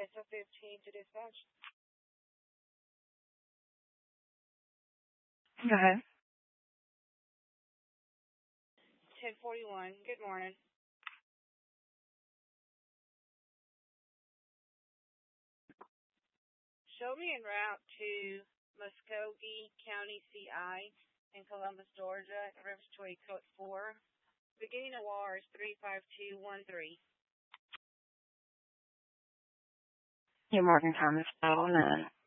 SO15 to dispatch. Go ahead. 1041. Good morning. Show me en route to Muskogee County CI in Columbus, Georgia, Rivers Toy Code 4. Beginning of WAR is 35213. You're Morgan Thomas, 509.